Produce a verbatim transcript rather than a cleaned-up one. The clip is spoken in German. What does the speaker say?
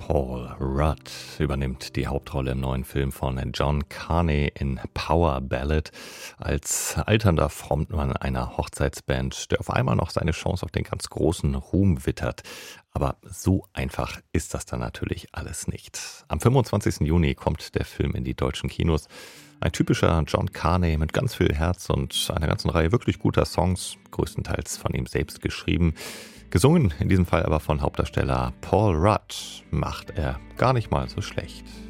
Paul Rudd übernimmt die Hauptrolle im neuen Film von John Carney in Power Ballad als alternder Frontmann einer Hochzeitsband, der auf einmal noch seine Chance auf den ganz großen Ruhm wittert. Aber so einfach ist das dann natürlich alles nicht. Am fünfundzwanzigsten Juni kommt der Film in die deutschen Kinos. Ein typischer John Carney mit ganz viel Herz und einer ganzen Reihe wirklich guter Songs, größtenteils von ihm selbst geschrieben. Gesungen in diesem Fall aber von Hauptdarsteller Paul Rudd, macht er gar nicht mal so schlecht.